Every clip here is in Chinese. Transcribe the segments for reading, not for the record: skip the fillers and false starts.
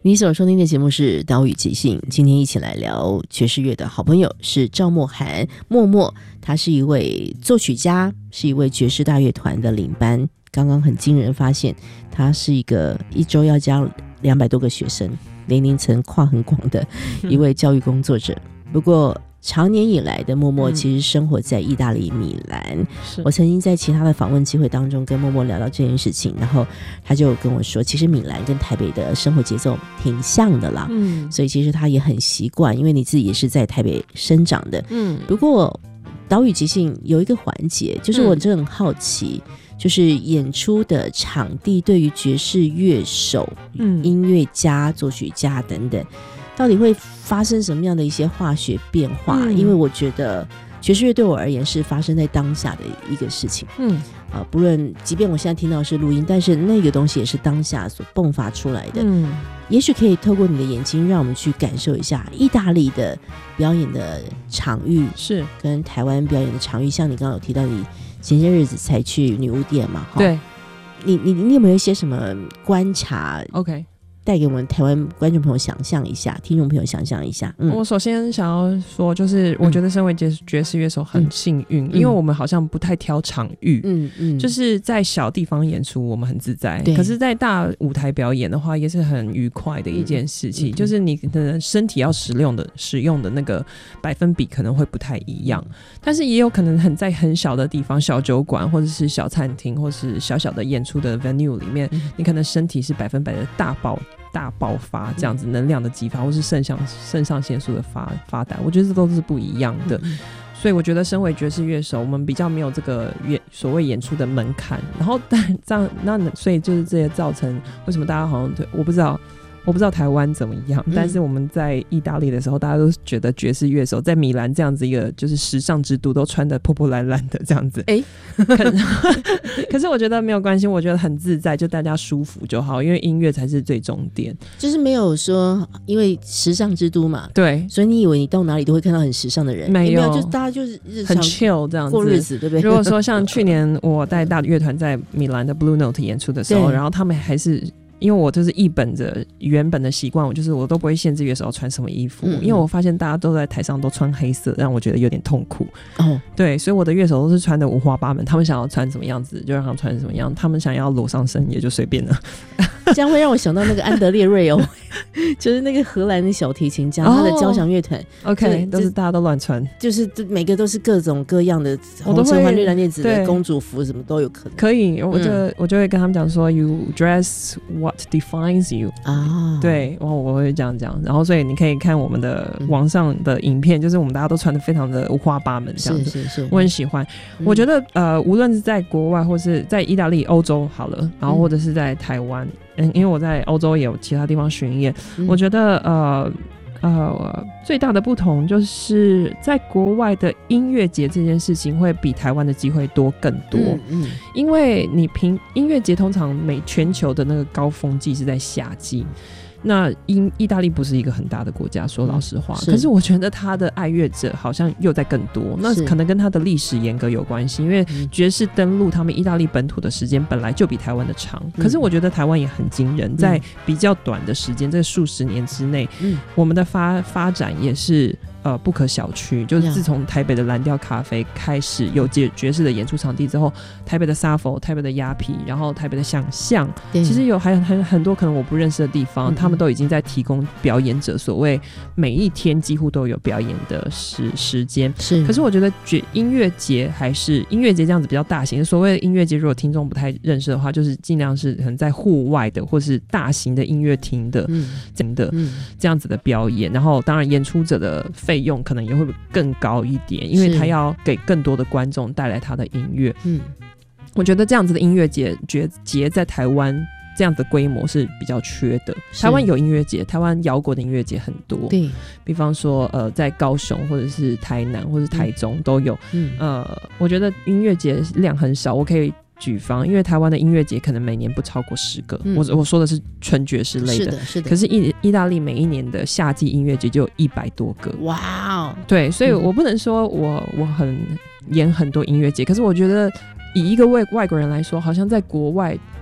你所收听的节目是岛屿即兴，今天一起来聊爵士乐的好朋友是赵默涵，默默，他是一位作曲家，是一位爵士大乐团的领班。刚刚很惊人发现，他是一个一周要教200多个学生，年龄层跨很广的一位教育工作者。不过长年以来的默默其实生活在意大利米兰，我曾经在其他的访问机会当中跟默默聊到这件事情，然后他就跟我说，其实米兰跟台北的生活节奏挺像的啦，所以其实他也很习惯，因为你自己也是在台北生长的，不过岛屿即兴有一个环节，就是我真的很好奇，就是演出的场地对于爵士乐手、音乐家、作曲家等等，到底会发生什么样的一些化学变化？因为我觉得爵士乐对我而言是发生在当下的一个事情。不论即便我现在听到的是录音，但是那个东西也是当下所迸发出来的。也许可以透过你的眼睛，让我们去感受一下意大利的表演的场域，是跟台湾表演的场域。像你刚刚有提到，你前些日子才去女巫店嘛？对，你有没有一些什么观察 ？OK。带给我们台湾观众朋友想象一下，听众朋友想象一下。 我首先想要说，就是我觉得身为爵士乐手很幸运，因为我们好像不太挑场域，就是在小地方演出我们很自在，可是在大舞台表演的话也是很愉快的一件事情，就是你的身体要使用的那个百分比可能会不太一样，但是也有可能在很小的地方，小酒馆或者是小餐厅或是小小的演出的 venue 里面，你可能身体是100%的大爆发，这样子能量的激发，或是肾上腺素的发展，我觉得这都是不一样的。所以我觉得身为爵士乐手，我们比较没有这个所谓演出的门槛，然后这样所以就是这些造成为什么大家好像我不知道台湾怎么样，但是我们在意大利的时候，大家都觉得爵士乐手在米兰这样子一个就是时尚之都，都穿得破破烂烂的这样子。可是我觉得没有关系，我觉得很自在，就大家舒服就好，因为音乐才是最重点。 就是没有说因为时尚之都嘛，对，所以你以为你到哪里都会看到很时尚的人，没有，就大家就是日常很 chill 这样子过日子，对不对？ 如果说像去年我带大乐团在米兰的 Blue Note 演出的时候，然后他们还是。因为我就是原本的习惯，我都不会限制乐手要穿什么衣服，因为我发现大家都在台上都穿黑色，让我觉得有点痛苦。对，所以我的乐手都是穿的五花八门，他们想要穿什么样子就让他们穿什么样，他们想要裸上身也就随便了。 这样会让我想到那个安德烈瑞欧，就是那个荷兰的小提琴家，他的交响乐团。OK， 都是大家都乱穿， 就是每个都是各种各样的红橙黄绿蓝靛紫的公主服，什么都有可能。 可以，我就会跟他们讲说 ，You dress what defines you 啊，对，我会这样讲，然后所以你可以看我们的网上的影片，就是我们大家都穿得非常的五花八门这样子，是我很喜欢。我觉得无论是在国外或是在意大利、欧洲好了，然后或者是在台湾，因为我在欧洲也有其他地方巡演，我觉得最大的不同就是在国外的音乐节这件事情会比台湾的机会多更多，因为你音乐节通常全球的那个高峰季是在夏季，那意大利不是一个很大的国家，说老实话，可是我觉得他的爱乐者好像又在更多，那可能跟他的历史沿革有关系，因为爵士登陆他们意大利本土的时间本来就比台湾的长，可是我觉得台湾也很惊人，在比较短的时间，这数十年之内，我们的发展也是不可小觑，就是自从台北的蓝调咖啡开始有爵士的演出场地之后，台北的沙佛、台北的鸭皮，然后台北的想象，其实还有很多可能我不认识的地方，他们都已经在提供表演者所谓每一天几乎都有表演的时间。可是我觉得音乐节还是音乐节这样子比较大型，所谓的音乐节如果听众不太认识的话，就是尽量是可能在户外的或是大型的音乐厅的这样子的表演，然后当然演出者的费用可能也会更高一点，因为他要给更多的观众带来他的音乐。我觉得这样子的音乐节在台湾这样子的规模是比较缺的。台湾有音乐节，台湾摇滚的音乐节很多，对，比方说在高雄或者是台南或者是台中都有。我觉得音乐节量很少，我可以举方，因为台湾的音乐节可能每年不超过10个，我说的是纯爵士类的，是的。可是意大利每一年的夏季音乐节就有100多个，哇哦！对，所以我不能说我演很多音乐节，可是我觉得以一个外国人来说，好像在国外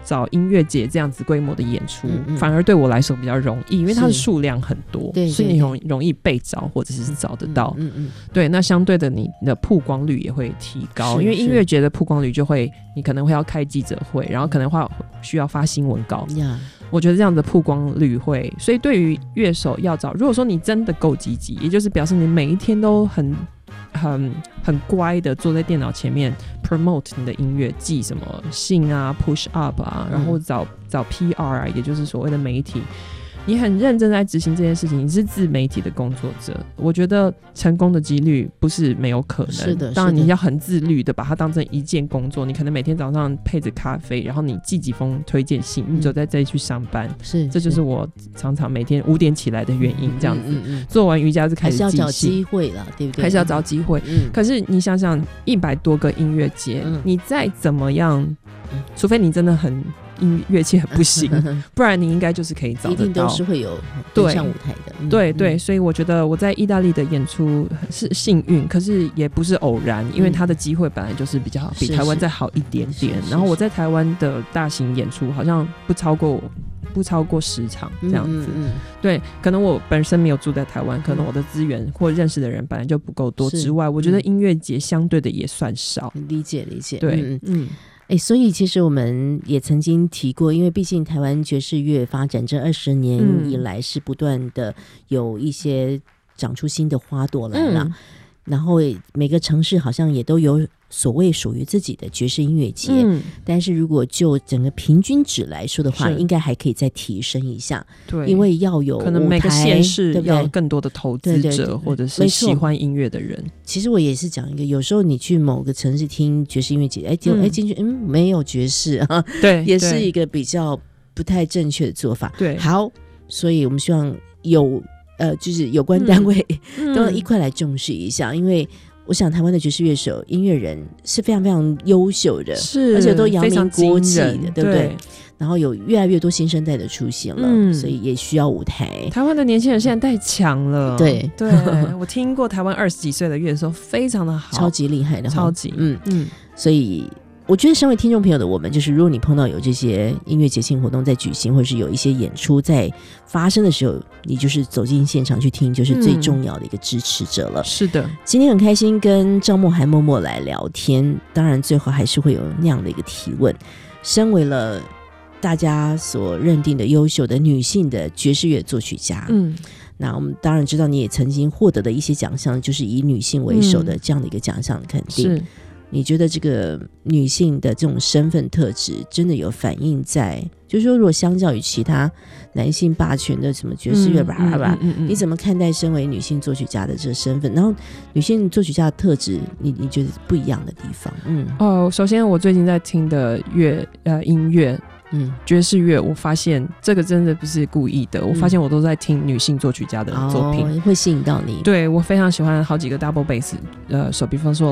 找音乐节这样子规模的演出，反而对我来说比较容易，因为它的数量很多，所以你容易被找或者是找得到。对，那相对的你的曝光率也会提高，因为音乐节的曝光率就会，你可能会要开记者会，然后可能需要发新闻稿。我觉得这样的曝光率会，所以对于乐手要找，如果说你真的够积极，也就是表示你每一天都很乖的坐在电脑前面 promote 你的音乐，寄什么信啊 push up 啊，然后找 PR 啊，也就是所谓的媒体，你很认真在执行这件事情，你是自媒体的工作者，我觉得成功的几率不是没有可能。 是的， 当然你要很自律的把它当成一件工作，你可能每天早上配着咖啡，然后你寄几封推荐信，你就在这里去上班。这就是我常常每天5点起来的原因。这样子，做完瑜伽就开始寄信， 还是要找机会啦，对不对？ 还是要找机会。可是你想想，100多个音乐节，你再怎么样，除非你真的很乐器很不行，不然你应该就是可以找得到， 一定都是会有登上舞台的。 对，所以我觉得我在意大利的演出是幸运，可是也不是偶然，因为他的机会本来就是比台湾再好一点点。然后我在台湾的大型演出好像不超过10场这样子。对，可能我本身没有住在台湾，可能我的资源或认识的人本来就不够多之外，我觉得音乐节相对的也算少。 理解。 对， 所以其实我们也曾经提过，因为毕竟台湾爵士乐发展这20年以来是不断的有一些长出新的花朵来了，然后每个城市好像也都有所谓属于自己的爵士音乐节，但是如果就整个平均值来说的话，应该还可以再提升一下。对，因为要有舞台， 可能每个县市要有更多的投资者，或者是喜欢音乐的人。 其实我也是讲一个，有时候你去某个城市听爵士音乐节，进去没有爵士啊， 对， 也是一个比较不太正确的做法。 对， 好，所以我们希望就是有关单位都要一块来重视一下，因为我想台湾的爵士乐手音乐人是非常非常优秀的，而且都扬名国际的，对不对？然后有越来越多新生代的出现了，所以也需要舞台。 台湾的年轻人现在太强了，对，我听过台湾20几岁的乐手非常的好， 超级厉害的， 超级所以我觉得身为听众朋友的我们，就是如果你碰到有这些音乐节庆活动在举行，或者是有一些演出在发生的时候，你就是走进现场去听，就是最重要的一个支持者了。 是的， 今天很开心跟赵慕涵默默来聊天，当然最后还是会有那样的一个提问，身为了大家所认定的优秀的女性的爵士乐作曲家，那我们当然知道你也曾经获得的一些奖项，就是以女性为首的这样的一个奖项肯定。是，你觉得这个女性的这种身份特质真的有反映在，就是说如果相较于其他男性霸权的什么爵士乐你怎么看待身为女性作曲家的这个身份，然后女性作曲家的特质你觉得不一样的地方？ 首先我最近在听的音乐爵士乐，我发现这个真的不是故意的，我发现我都在听女性作曲家的作品， 会吸引到你。 对，我非常喜欢好几个 double bass 手，比方说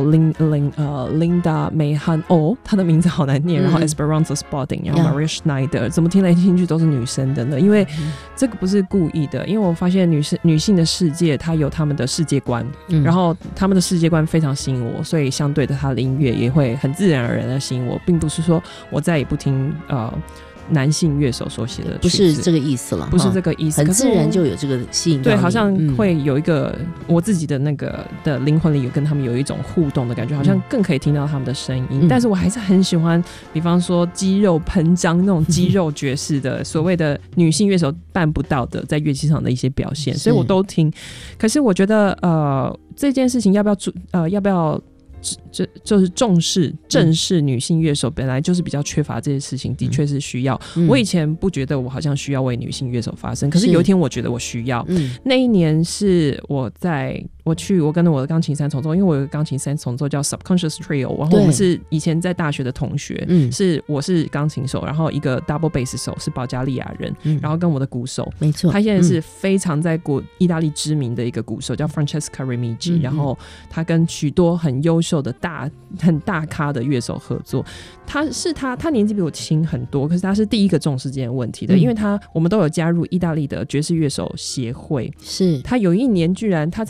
Linda Mehan 她的名字好难念，然后 Esperanza Spalding， 然后 Maria Schneider， 怎么听来听去都是女生的呢？因为这个不是故意的，因为我发现女性的世界她有她们的世界观，然后她们的世界观非常吸引我，所以相对的她的音乐也会很自然而然的吸引我，并不是说我再也不听男性乐手所写的曲子， 不是这个意思了， 不是这个意思， 很自然就有这个吸引到你。 对，好像会有一个我自己的那个的灵魂里有跟他们有一种互动的感觉，好像更可以听到他们的声音。但是我还是很喜欢，比方说肌肉膨胀那种肌肉爵士的所谓的女性乐手办不到的在乐器上的一些表现，所以我都听。可是我觉得这件事情要不要就是重视正视女性乐手本来就是比较缺乏这些事情，的确是需要。我以前不觉得我好像需要为女性乐手发声，可是有一天我觉得我需要。那一年是我跟我的钢琴三重奏，因为我有个钢琴三重奏叫 Subconscious Trio， 然后我们是以前在大学的同学，我是钢琴手，然后一个 double bass 手是保加利亚人，然后跟我的鼓手，没错，他现在是非常在意大利知名的一个鼓手叫 Francesca Remigi，然后他跟许多很优秀的很大咖的乐手合作。他年纪比我轻很多，可是他是第一个重视这件问题的，因为我们都有加入意大利的爵士乐手协会，是他有一年居然他才以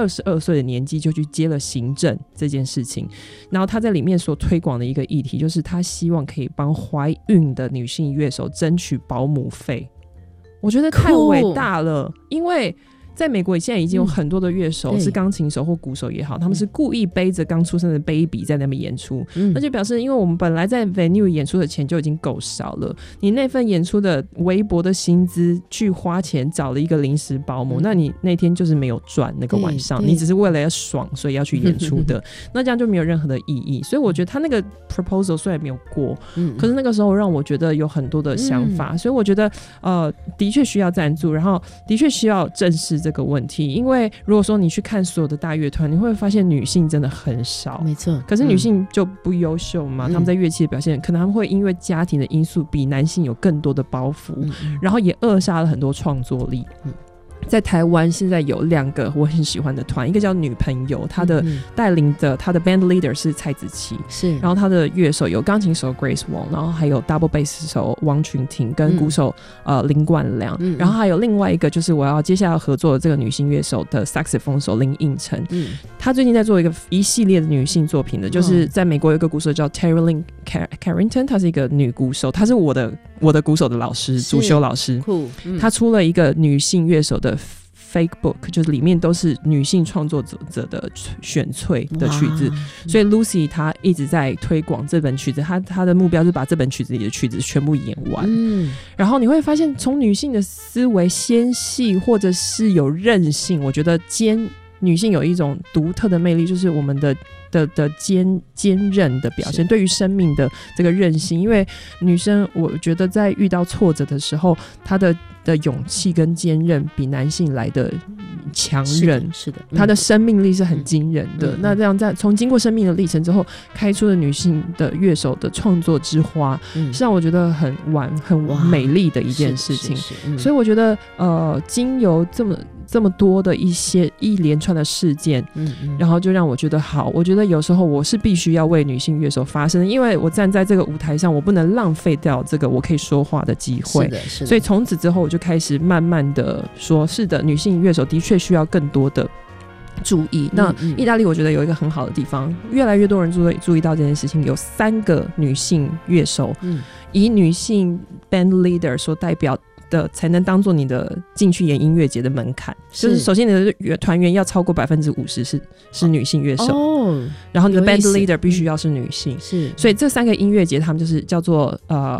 22岁的年纪就去接了行政这件事情，然后他在里面所推广的一个议题就是他希望可以帮怀孕的女性乐手争取保姆费。我觉得太伟大了，因为在美国现在已经有很多的乐手是钢琴手或鼓手也好，他们是故意背着刚出生的 baby 在那边演出，那就表示因为我们本来在 venue 演出的钱就已经够少了，你那份演出的微薄的薪资去花钱找了一个临时保姆，那你那天就是没有赚那个晚上，你只是为了要爽所以要去演出的那这样就没有任何的意义。所以我觉得他那个 proposal 虽然没有过，可是那个时候让我觉得有很多的想法，所以我觉得的确需要赞助，然后的确需要正视这个问题。因为如果说你去看所有的大乐团，你会发现女性真的很少， 没错， 可是女性就不优秀嘛，他们在乐器的表现可能他们会因为家庭的因素比男性有更多的包袱，然后也扼杀了很多创作力。在台湾现在有2个我很喜欢的团，一个叫女朋友，她的带领的她的 band leader 是蔡子琪，是，然后她的乐手有钢琴手 Grace Wong， 然后还有 double bass 手王群婷跟鼓手林冠良，然后还有另外一个就是我要接下来合作的这个女性乐手的 saxophone 手林应晨，她最近在做一系列的女性作品的，就是在美国有一个鼓手叫 Terry Carrington， 她是一个女鼓手，她是我的鼓手的老师，主修老师，她出了一个女性乐手的fake book， 就是里面都是女性创作者的选粹的曲子，所以 Lucy 她一直在推广这本曲子，她的目标是把这本曲子里的曲子全部演完，然后你会发现从女性的思维纤细或者是有韧性，我觉得女性有一种独特的魅力，就是我们的坚韧的表现，对于生命的这个韧性。因为女生我觉得在遇到挫折的时候，她的勇气跟坚韧比男性来的强韧，是的，她的生命力是很惊人的。那这样从经过生命的历程之后开出的女性的乐手的创作之花，是让我觉得很美丽的一件事情。所以我觉得经由这么多的一连串的事件，然后就让我觉得好，我觉得有时候我是必须要为女性乐手发声，因为我站在这个舞台上，我不能浪费掉这个我可以说话的机会。是的，是的。所以从此之后我就开始慢慢的说，是的，女性乐手的确需要更多的注意。那意大利我觉得有一个很好的地方，越来越多人注意到这件事情，有3个女性乐手，以女性 band leader 所代表的才能当做你的进去演音乐节的门槛，就是首先你的团员要超过 50% 是女性乐手，然后你的 band leader 必须要是女性，是，所以这3个音乐节他们就是叫做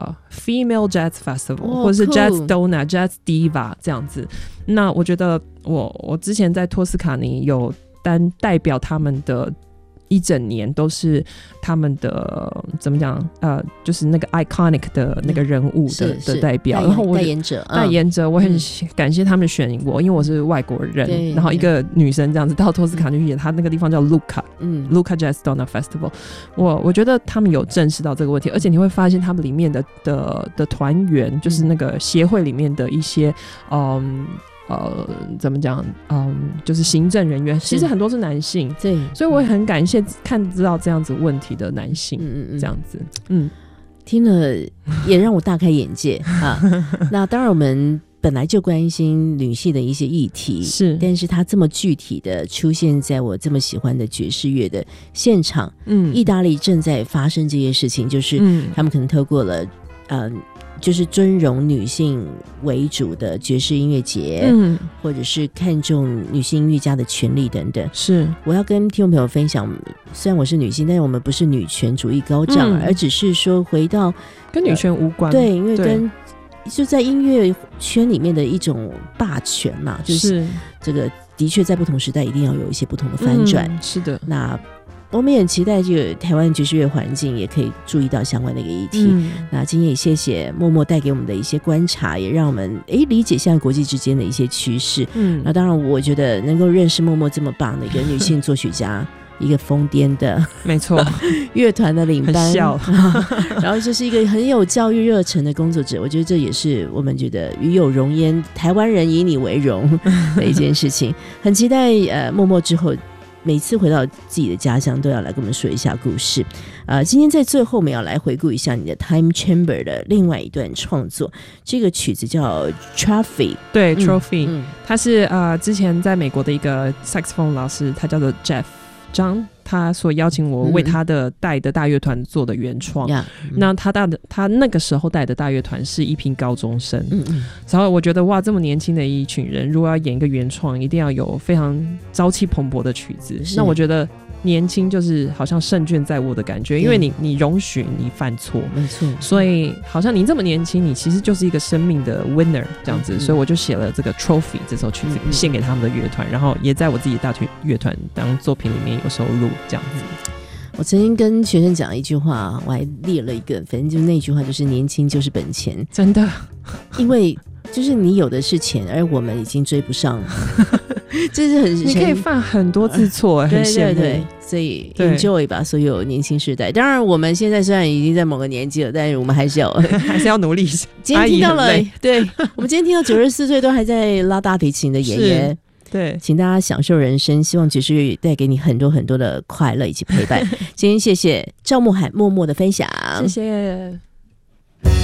Female Jazz Festival，或者是 Jazz Donna、Jazz Diva 这样子。那我觉得我之前在托斯卡尼有代表他们的一整年都是他们的怎么讲就是那个 iconic 的那个人物的代表，然后代言者，我很感谢他们选我，因为我是外国人，然后一个女生这样子到托斯卡尼演，他那个地方叫 Lucca Jazz Donna Festival， 我觉得他们有正视到这个问题，而且你会发现他们里面的团员，就是那个协会里面的一些怎么讲？就是行政人员，其实很多是男性，对，所以我也很感谢知道这样子问题的男性，这样子， 听了也让我大开眼界啊。那当然，我们本来就关心女性的一些议题，是，但是它这么具体的出现在我这么喜欢的爵士乐的现场，意大利正在发生这些事情，就是他们可能透过了就是尊荣女性为主的爵士音乐节，或者是看重女性音乐家的权利等等。是，我要跟听众朋友分享，虽然我是女性，但是我们不是女权主义高涨，而只是说回到跟女权无关， 对，因为就在音乐圈里面的一种霸权嘛，就是这个的确在不同时代一定要有一些不同的翻转。 是的， 那我们也很期待这个台湾爵士乐环境也可以注意到相关的一个议题。那今天也谢谢默默带给我们的一些观察，也让我们理解现在国际之间的一些趋势。那当然我觉得能够认识默默这么棒的一个女性作曲家一个疯癫的没错乐团的领班， 然后就是一个很有教育热忱的工作者，我觉得这也是我们觉得与有荣焉，台湾人以你为荣的一件事情。很期待默默之后每次回到自己的家乡都要来跟我们说一下故事。今天在最后我们要来回顾一下你的 Time Chamber 的另外一段创作，这个曲子叫 Trophy。 对 Trophy，他是之前在美国的一个 saxophone 老师，他叫做 Jeff 张，他所邀请我为他的带的大乐团做的原创。那他那个时候带的大乐团是一批高中生。然后我觉得哇，这么年轻的一群人，如果要演一个原创，一定要有非常朝气蓬勃的曲子。那我觉得年轻就是好像胜券在握的感觉，因为你容许你犯错， 没错， 所以好像你这么年轻，你其实就是一个生命的 winner 这样子。所以我就写了这个 Trophy 这首曲子献给他们的乐团，然后也在我自己的大乐团当作品里面有收录这样子。 我曾经跟学生讲一句话，我还列了一个，反正就是那句话，就是年轻就是本钱。 真的， 因为就是你有的是钱，而我们已经追不上。这是很， 你可以犯很多次错，很羡慕。 对，所以 enjoy 吧，所有年轻世代。当然，我们现在虽然已经在某个年纪了，但是我们还是要努力一下。 今天听到了，对，我们今天听到94岁都还在拉大提琴的爷爷。 对， 请大家享受人生，希望爵士乐带给你很多很多的快乐以及陪伴。今天谢谢赵慕涵默默的分享， 谢谢。